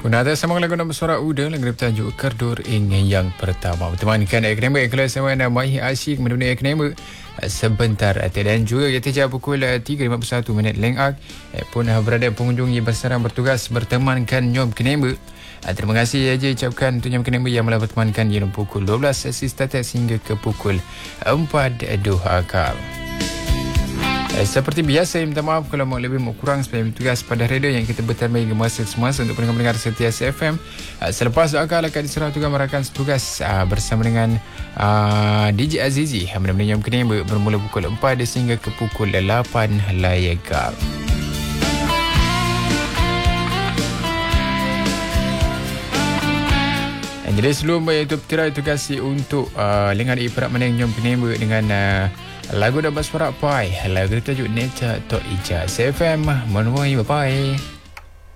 Punata sama lagu nama suara Uda lagu bertajuk Kerdur ingin yang pertama. Bertemankan akademik kelas sama Mahi Asyik menemani akademik sebentar dan juga kita pukul 3.51 Lengak pun berada pengunjung yang bersarang bertugas bertemankan Nyom Akademik. Terima kasih aja ucapkan untuk Nyom Akademik yang malah bertemankan di pukul 12 assist hingga ke pukul 4 duha akal. Seperti biasa, minta maaf kalau mau lebih mau kurang sebab tugas pada radio yang kita berterima hingga masa semasa untuk pendengar-pendengar setia FM. Selepas akal akan diserah tugas merakan tugas bersama dengan DJ Azizi menemani Nyom Akademik bermula pukul 4 sehingga ke pukul 8 layakal. Jadi sebelum itu tirai tugas untuk lengan ibarat mana Nyom Akademik dengan lagu dapat suara pai lagu tajuk Neta Tok Ija CFM menemui bye-bye.